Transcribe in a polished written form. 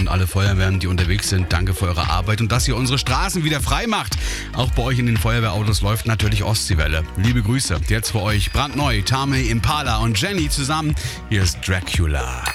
alle Feuerwehren, die unterwegs sind, danke für eure Arbeit und dass ihr unsere Straßen wieder frei macht. Auch bei euch in den Feuerwehrautos läuft natürlich Ostseewelle. Liebe Grüße, jetzt für euch brandneu Tame Impala und Jenny zusammen. Hier ist Dracula.